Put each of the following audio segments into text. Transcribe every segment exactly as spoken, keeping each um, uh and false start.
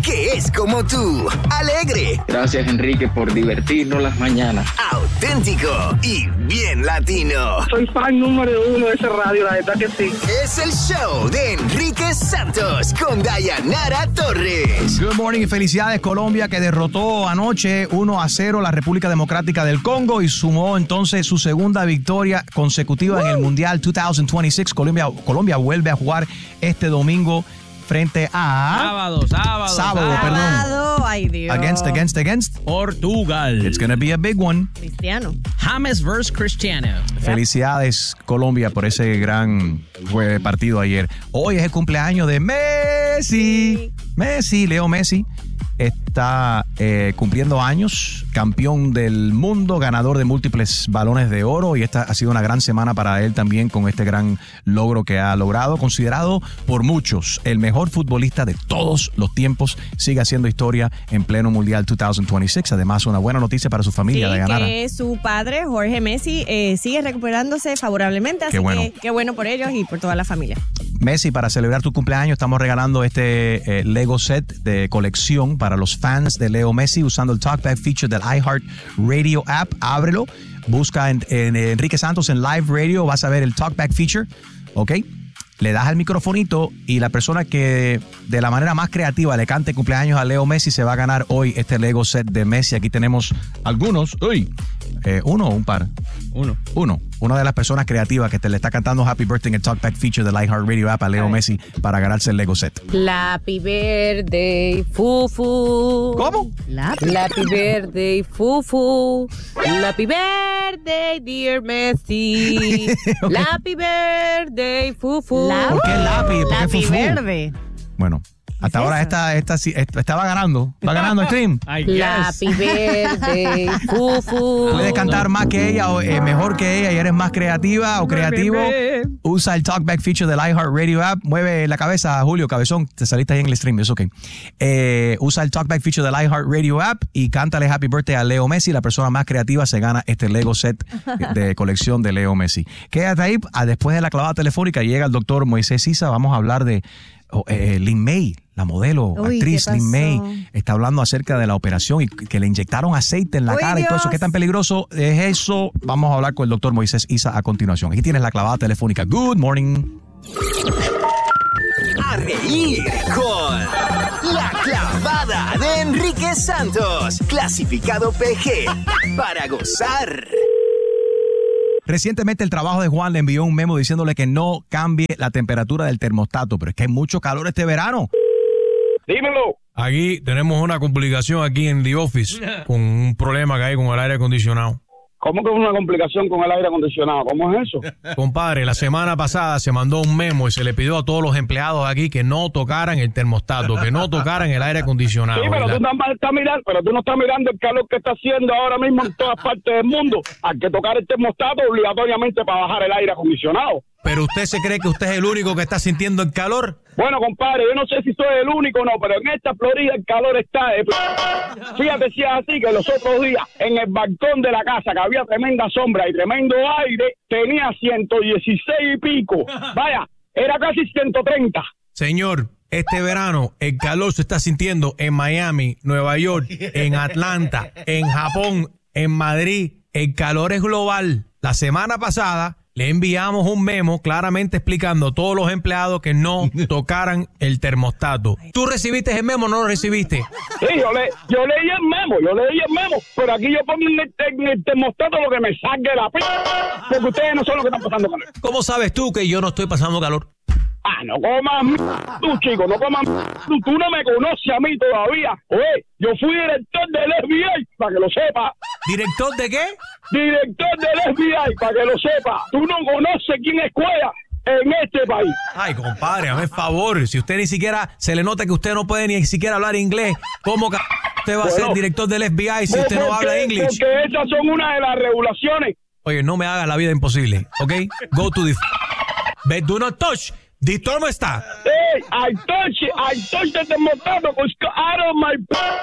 que es como tú, alegre. Gracias, Enrique, por divertirnos las mañanas. Auténtico y bien latino. Soy fan número uno de esa radio, la verdad que sí. Es el show de Enrique Santos con Dayanara Torres. Good morning y felicidades Colombia, que derrotó anoche uno a cero la República Democrática del Congo y sumó entonces su segunda victoria consecutiva en el Mundial dos mil veintiséis. Colombia, Colombia vuelve a jugar este domingo frente a... Sábado, sábado. Sábado, perdón. Sábado, ay Dios. Against, against, against. Portugal. It's gonna be a big one. Cristiano. James versus Cristiano. Felicidades Colombia por ese gran fue, partido ayer. Hoy es el cumpleaños de Messi. Messi, Leo Messi. Está eh, cumpliendo años, campeón del mundo, ganador de múltiples balones de oro, y esta ha sido una gran semana para él también con este gran logro que ha logrado, considerado por muchos el mejor futbolista de todos los tiempos. Sigue haciendo historia en pleno Mundial dos mil veintiséis. Además, una buena noticia para su familia, sí, Dayanara. Que su padre, Jorge Messi, eh, sigue recuperándose favorablemente, así Qué bueno. que qué bueno por ellos y por toda la familia. Messi, para celebrar tu cumpleaños estamos regalando este eh, Lego set de colección para los fans de Leo Messi usando el Talkback feature del iHeart Radio app. Ábrelo, busca en, en Enrique Santos en Live Radio, vas a ver el Talkback feature, ¿ok? Le das al microfonito y la persona que de la manera más creativa le cante cumpleaños a Leo Messi se va a ganar hoy este Lego set de Messi. Aquí tenemos algunos. Uy, eh, ¿uno o un par? Uno. Uno. Una de las personas creativas que te le está cantando Happy Birthday en el Talkback feature del iHeartRadio app a Leo Messi para ganarse el Lego set. Happy birthday, Fufu. ¿Cómo? Happy birthday, Fufu. Happy birthday, dear Messi. Okay. Happy birthday, Fufu. ¿Por qué lápiz? ¿Por qué Lápiz fufú? verde. Bueno, hasta ahora esta, esta, esta, esta, estaba ganando. Va ganando el stream. I guess. Happy birthday, Fufu. Puedes cantar más que ella o eh, mejor que ella y eres más creativa o creativo. Usa el Talkback feature del iHeartRadio app. Mueve la cabeza, Julio, cabezón. Te saliste ahí en el stream, es ok. Eh, usa el Talkback feature del iHeartRadio app y cántale Happy Birthday a Leo Messi. La persona más creativa se gana este Lego set de colección de Leo Messi. Quédate ahí. Después de la clavada telefónica llega el doctor Moisés Isa. Vamos a hablar de oh, eh, Lin May. La modelo, Uy, actriz ¿qué pasó? Lin May, está hablando acerca de la operación y que le inyectaron aceite en la Uy, cara y todo eso. Dios. ¿Qué tan peligroso es eso? Vamos a hablar con el doctor Moisés Isa a continuación. Aquí tienes la clavada telefónica. Good morning. A reír con La Clavada de Enrique Santos. Clasificado P G para gozar. Recientemente el trabajo de Juan le envió un memo diciéndole que no cambie la temperatura del termostato, pero es que hay mucho calor este verano. Dímelo. Aquí tenemos una complicación aquí en The Office con un problema que hay con el aire acondicionado. ¿Cómo que una complicación con el aire acondicionado? ¿Cómo es eso? Compadre, la semana pasada se mandó un memo y se le pidió a todos los empleados aquí que no tocaran el termostato, que no tocaran el aire acondicionado. Sí, pero ¿verdad? tú, nada más estás mirando, pero tú no estás mirando el calor que está haciendo ahora mismo en todas partes del mundo. Hay que tocar el termostato obligatoriamente para bajar el aire acondicionado. ¿Pero usted se cree que usted es el único que está sintiendo el calor? Bueno, compadre, yo no sé si soy el único o no, pero en esta Florida el calor está de... Fíjate si es así, que los otros días en el balcón de la casa, que había tremenda sombra y tremendo aire, tenía ciento dieciséis y pico. Vaya, era casi ciento treinta. Señor, este verano el calor se está sintiendo en Miami, Nueva York, en Atlanta, en Japón, en Madrid. El calor es global. La semana pasada le enviamos un memo claramente explicando a todos los empleados que no tocaran el termostato. ¿Tú recibiste el memo o no lo recibiste? Sí, yo, le, yo leí el memo, yo leí el memo, pero aquí yo pongo en el, en el termostato lo que me salga la p... porque ustedes no son los que están pasando calor. ¿Cómo sabes tú que yo no estoy pasando calor? Ah, no comas tú, chico, no comas tú, tú no me conoces a mí todavía. Oye, yo fui director del F B I, para que lo sepa. ¿Director de qué? Director del F B I, para que lo sepa. Tú no conoces quién es Cuella en este país. Ay, compadre, hazme favor. Si usted ni siquiera se le nota que usted no puede ni siquiera hablar inglés, ¿cómo ca- usted va a Bueno, ser director del F B I si usted no porque, habla inglés? Porque esas son una de las regulaciones. Oye, no me hagas la vida imposible, ¿ok? Go to the... F- But do not touch. The thermostat. Hey, I touch it, I touch the termostato, because out of my,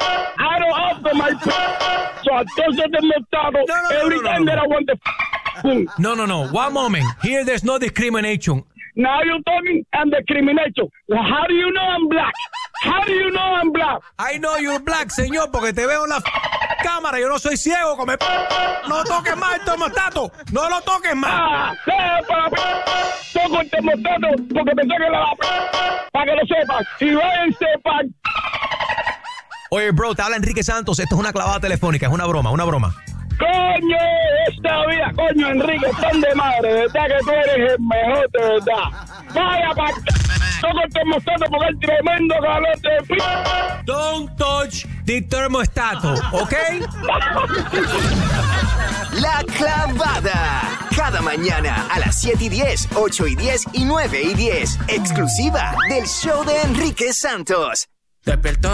out of after my, so I touch the termostato No, no, no, every no, no, time no. that I want the, boom. No, no, no. One moment. Here there's no discrimination. Now you're talking and discrimination. Well, how do you know I'm black? How do you know I'm black? I know you're black, señor, porque te veo en la f- cámara. Yo no soy ciego, come p- No toques más el termostato. No lo toques más. Ah, sepa, toco el termostato porque pensé que la para que lo sepan. Y váyanse pa. Oye, bro, te habla Enrique Santos. Esto es una clavada telefónica. Es una broma, una broma. Coño, esta vida, coño, Enrique, tan de madre, ¿verdad que tú eres el mejor, de verdad? Vaya pa. Toco el termostato porque el tremendo calor de p. Don't touch the termostato, ¿ok? La Clavada. Cada mañana a las siete y diez, ocho y diez y nueve y diez. Exclusiva del show de Enrique Santos. Despertó.